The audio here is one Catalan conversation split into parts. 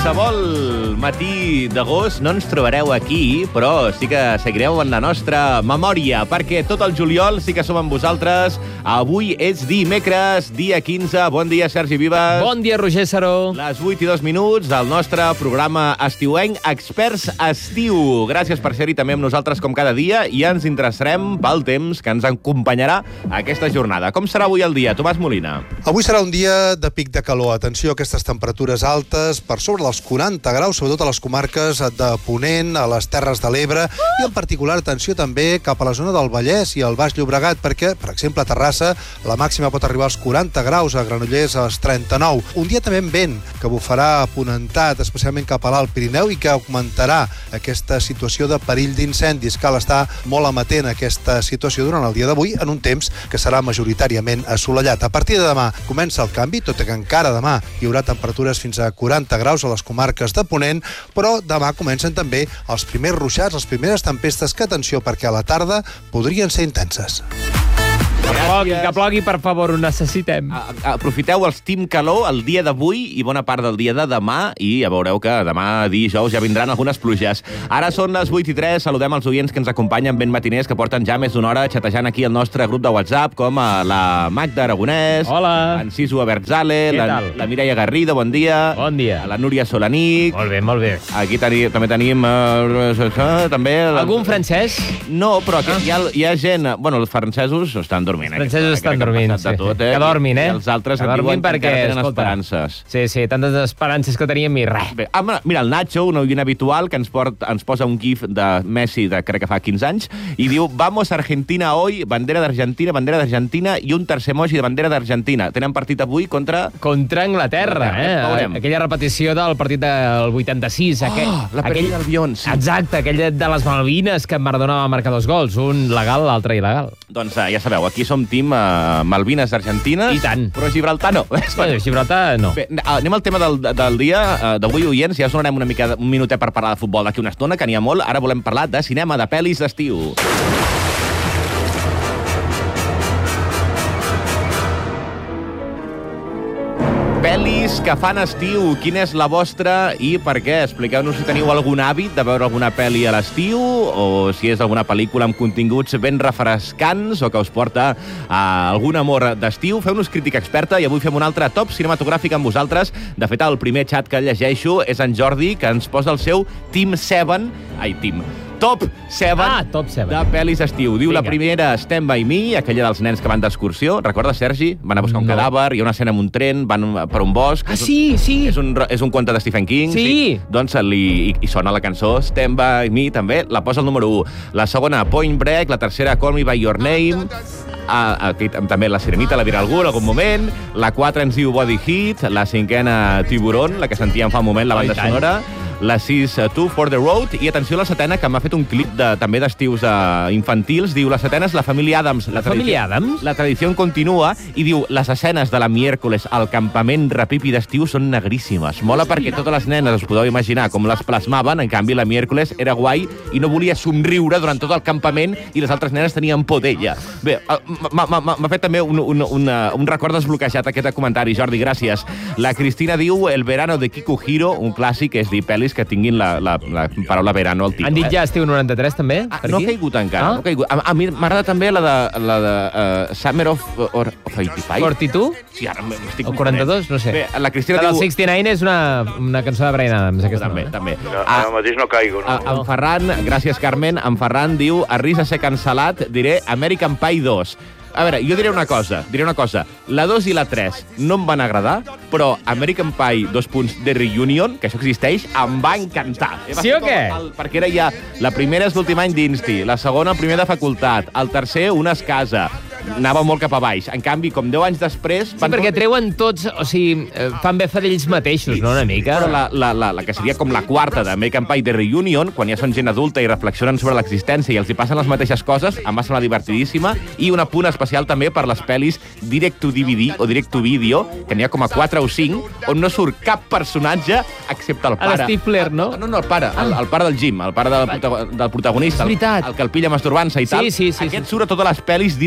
Qualsevol matí d'agost no ens trobareu aquí, però sí que seguireu en la nostra memòria, perquè tot el juliol sí que som amb vosaltres. Avui és dimecres, dia 15. Bon dia, Sergi Vives. Bon dia, Roger Saró. Les 8:02 del nostre programa estiuenc Experts Estiu. Gràcies per ser-hi també amb nosaltres com cada dia i ens interessarem pel temps que ens acompanyarà aquesta jornada. Com serà avui el dia, Tomàs Molina? Avui serà un dia de pic de calor. Atenció a aquestes temperatures altes, per sobre dels 40 graus, sobretot a les comarques de Ponent, a les Terres de l'Ebre, i en particular atenció també cap a la zona del Vallès i el Baix Llobregat, perquè, per exemple, a Terrassa la màxima pot arribar als 40 graus, a Granollers als 39. Un dia també amb vent, que bufarà aponentat, especialment cap a l'Alt Pirineu, i que augmentarà aquesta situació de perill d'incendis. Cal estar molt amatent a aquesta situació durant el dia d'avui, en un temps que serà majoritàriament assolellat. A partir de demà comença el canvi, tot i que encara demà hi haurà temperatures fins a 40 graus a les comarques de Ponent, però demà comencen també els primers ruixats, les primeres tempestes que, atenció, perquè a la tarda podrien ser intenses. Que plogui, per favor, ho necessitem. Aprofiteu els Team Calor el dia d'avui i bona part del dia de demà, i ja veureu que demà, dijous, ja vindran algunes pluges. Ara són les 8:03, saludem els oients que ens acompanyen ben matiners, que porten ja més d'una hora xatejant aquí el nostre grup de WhatsApp, com la Magda Aragonès, Hola. en Sisu Abertzale, la Mireia Garrido, bon dia. Bon dia. La Núria Solanic. Molt bé, molt bé. Aquí també tenim... també Algun francès? No, però hi ha gent... Bueno, els francesos estan dormint. Els francesos estan dormint, sí. Que dormin, I els altres que dormin perquè, tenen escolta, esperances. Sí, tantes esperances que teníem i res. Bé, mira, el Nacho, un oient habitual, que ens posa un gif de Messi de crec que fa 15 anys, i diu, vamos Argentina hoy, bandera d'Argentina, i un tercer emoji de bandera d'Argentina. Tenen partit avui contra Anglaterra, aquella repetició del partit del 86. La pèrdua d'Albion, sí. Exacte, aquell de les Malvines, que Maradona va marcar 2 gols, un legal, l'altre il·legal. Doncs ja sabeu, aquí som team Malvines argentines. I tant. Però Gibraltar no. Gibraltar no. Bé, anem al tema del dia d'avui, oients. Ja us donarem un minutet per parlar de futbol d'aquí una estona, que n'hi ha molt. Ara volem parlar de cinema, de pel·lis d'estiu. Pel·lis que fan estiu, quina és la vostra i per què? Expliqueu-nos si teniu algun hàbit de veure alguna pel·li a l'estiu o si és alguna pel·lícula amb continguts ben refrescants o que us porta a algun amor d'estiu. Feu-nos crítica experta i avui fem un altre top cinematogràfic amb vosaltres. De fet, el primer xat que llegeixo és en Jordi, que ens posa el seu Top 7 de pel·lis estiu. Diu la primera, Stand By Me, aquella dels nens que van d'excursió. Recordes, Sergi? Van a buscar un cadàver, hi ha una escena amb un tren, van per un bosc. Sí. És un conte de Stephen King. Sí. Doncs i sona la cançó Stand By Me, també. La posa el número 1. La segona, Point Break. La tercera, Call Me By Your Name. Aquí també la Sirenita la dirà algú en algun moment. La 4 ens diu Body Heat. La 5a, Tiburón, la que sentíem fa un moment, la banda sonora. La 6, Two for the Road. I atenció a la 7a, que m'ha fet un clip també d'estius infantils. Diu, la 7a és la família Adams. La família Adams? La tradició continua. I diu, les escenes de la miércoles al campament repipi d'estiu són negríssimes. Mola perquè totes les nenes us podeu imaginar com les plasmaven. En canvi, la miércoles era guai i no volia somriure durant tot el campament i les altres nenes tenien por d'ella. Bé, m'ha fet també un record desbloquejat aquest comentari, Jordi, gràcies. La Cristina diu, El verano de Kikuhiro, un clàssic, és dir, pel·lis que tinguin la paraula verano al títol. Han dit ja estiu 93, també? No ha caigut encara. No ha caigut. A mi m'agrada també la de Summer of 85. 42? Sí, ara m'estic... O 42, no sé. Bé, la Cristina la diu... del 69 és una cançó de Bryan Adams, aquesta. També. Ara mateix no caigo. En Ferran, gràcies, Carmen, en Ferran diu, a risc de ser cancel·lat, diré American Pie 2. A veure, jo diré una cosa. La 2 i la 3 no em van agradar, però American Pie, The Reunion, que això existeix, em va encantar. Sí o què? Perquè era ja... La primera és l'últim any d'Insti, la segona el primer de facultat, el tercer una es casa. Anava molt cap a baix. En canvi, com 10 anys després... Sí, perquè treuen tots... O sigui, fan befa d'ells mateixos, no? Una mica. Però la que seria com la quarta d'American Pie The Reunion, quan ja són gent adulta i reflexionen sobre l'existència i els hi passen les mateixes coses, em va semblar divertidíssima. I un apunt especial també per les pel·lis Direct to DVD o Direct to Video, que n'hi ha com a 4 o 5, on no surt cap personatge excepte el pare. L'Stifler, no? No, el pare. El pare del Jim, el pare del protagonista. És veritat. El que el pilla masturbant-se i tal. Sí. Aquest surt a totes les pel·lis Direct to DVD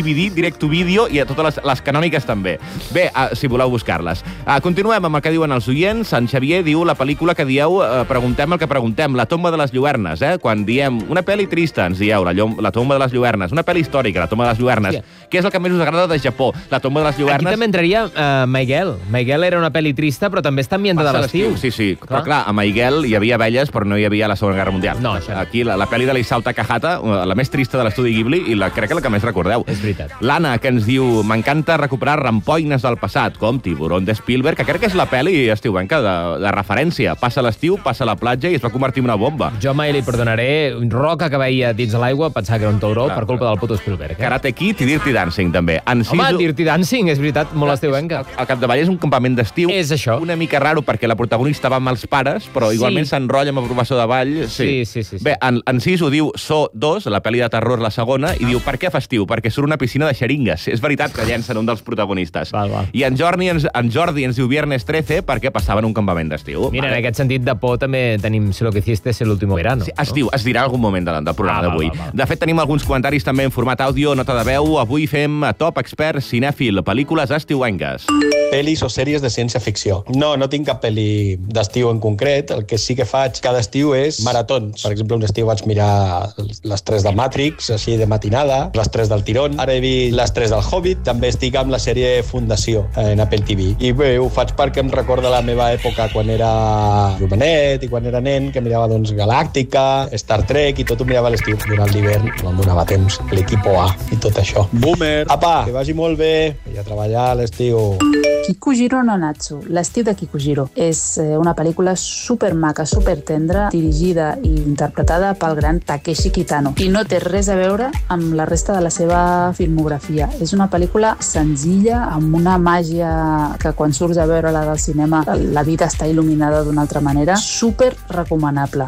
DVD, directo-vídeo i a totes les canòniques també. Bé, si voleu buscar-les. Continuem amb el que diuen els oients. En Xavier diu la pel·lícula que dieu preguntem el que preguntem, La tomba de les lluernes. Quan diem una pel·li trista, ens dieu La tomba de les lluernes. Una pel·li històrica, La tomba de les lluernes. Sí. Què és el que més us agrada de Japó? La tomba de les lluernes... Aquí també entraria Miguel. Miguel era una pel·li trista, però també està ambientada a l'estiu. Sí. Però clar, a Miguel hi havia abelles, però no hi havia la Segona Guerra Mundial. No, això no. Aquí, la pel·li de l'Isao Takahata, la més trista de l'estudi Ghibli, i crec que la que més recordeu. És veritat. L'Anna, que ens diu m'encanta recuperar rampoines del passat, com Tiburón de Spielberg, que crec que és la pel·li estiuenca de referència. Passa l'estiu, passa a la platja i es va convertir en una bomba. Jo mai li perdonaré roca que veia dins de l'aigua, pensava que era un tauró per culpa del puto Spielberg. Karate Kid i Dirty Dancing, també. Home, Dirty Dancing, és veritat, molt estiuenca. Al capdavall és un campament d'estiu. És això. Una mica raro perquè la protagonista va amb els pares, però igualment s'enrotlla amb el professor de ball. Sí. Bé, en Sisu diu So 2, la pel·li de terror, la segona, i diu per què festiu? Perquè surt una piscina de xeringues. És veritat que llencen un dels protagonistes. Val. I en Jordi ens diu Viernes 13 perquè passava en un campament d'estiu. Mira, en aquest sentit de por també tenim Si lo que hiciste es el último verano. Sí, es dirà algun moment del programa d'avui. De fet, tenim alguns comentaris també en format àudio, nota de veu. Avui fem Top Expert Cinèfil, pel·lícules estiuenques. Pel·lis o sèries de ciència-ficció. No tinc cap pel·li d'estiu en concret. El que sí que faig cada estiu és maratons. Per exemple, un estiu vaig mirar les 3 de Matrix, així de matinada, les 3 del tirón. Ara he vist les 3 del Hobbit. També estic amb la sèrie Fundació en Apple TV. I bé, ho faig perquè em recorda la meva època quan era jovenet i quan era nen, que mirava doncs Galàctica, Star Trek i tot ho mirava a l'estiu. Durant l'hivern no em donava temps. L'Equipo A i tot això. Boomer! Apa, que vagi molt bé. Vaig a treballar a l'estiu. Kikujiro no Natsu, l'estiu de Kikujiro. És una pel·lícula supermaca, supertendra, dirigida i interpretada pel gran Takeshi Kitano. I no té res a veure amb la resta de la seva filmografia. És una pel·lícula senzilla, amb una màgia que quan surts a veure-la del cinema la vida està il·luminada d'una altra manera. Super recomanable.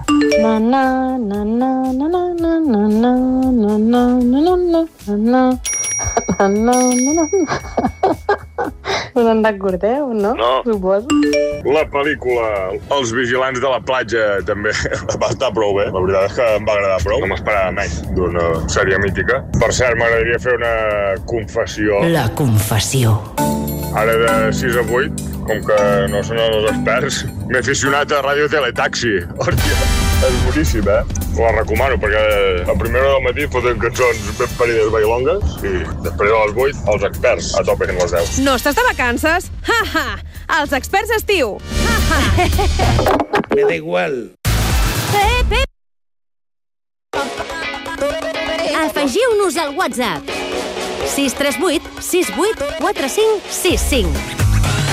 Us en recordeu, no? No. Suposo. La pel·lícula Els vigilants de la platja també va estar prou bé. La veritat és que em va agradar prou. No m'esperava menys d'una sèrie mítica. Per cert, m'agradaria fer una confessió. La confessió. Ara de 6 a 8, com que no són els experts, m'he aficionat a Ràdio Teletaxi. Hòstia, és boníssim, La recomano, perquè a primera hora del matí foten cançons ben parides bailongues i després a les 8 els experts a tope fins les 10. No estàs de vacances? Ha! Els experts estiu! Ha! Me da igual. Afegiu-nos al WhatsApp 638 68 45 65.